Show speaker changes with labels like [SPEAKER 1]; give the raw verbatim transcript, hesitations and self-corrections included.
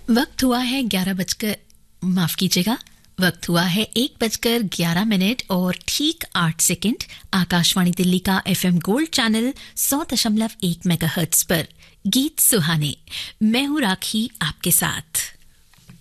[SPEAKER 1] वक्त हुआ है ग्यारह बजकर माफ कीजिएगा वक्त हुआ है एक बजकर ग्यारह मिनट और ठीक आठ सेकंड। आकाशवाणी दिल्ली का एफएम गोल्ड चैनल सौ दशमलव एक मेगाहर्ट्ज पर गीत सुहाने। मैं हूं राखी आपके साथ।